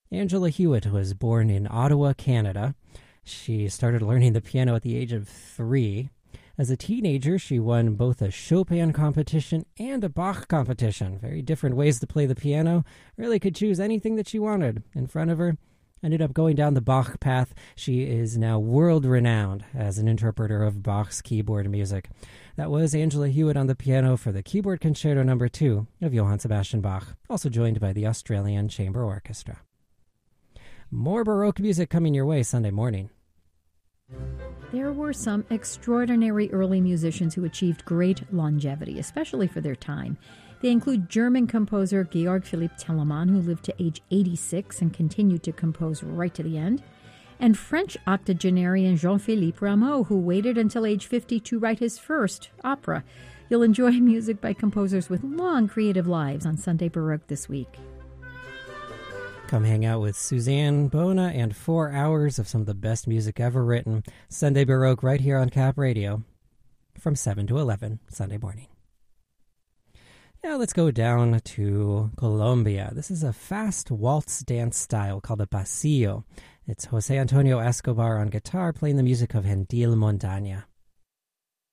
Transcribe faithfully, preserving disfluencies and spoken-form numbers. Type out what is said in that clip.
Angela Hewitt was born in Ottawa, Canada. She started learning the piano at the age of three. As a teenager, she won both a Chopin competition and a Bach competition. Very different ways to play the piano. Really could choose anything that she wanted in front of her. Ended up going down the Bach path. She is now world-renowned as an interpreter of Bach's keyboard music. That was Angela Hewitt on the piano for the Keyboard Concerto number two of Johann Sebastian Bach, also joined by the Australian Chamber Orchestra. More Baroque music coming your way Sunday morning. There were some extraordinary early musicians who achieved great longevity, especially for their time. They include German composer Georg Philipp Telemann, who lived to age eighty-six and continued to compose right to the end, and French octogenarian Jean-Philippe Rameau, who waited until age fifty to write his first opera. You'll enjoy music by composers with long creative lives on Sunday Baroque this week. Come hang out with Suzanne Bona and four hours of some of the best music ever written. Sunday Baroque right here on Cap Radio from seven to eleven Sunday morning. Now let's go down to Colombia. This is a fast waltz dance style called a pasillo. It's Jose Antonio Escobar on guitar playing the music of Gentil Montaña.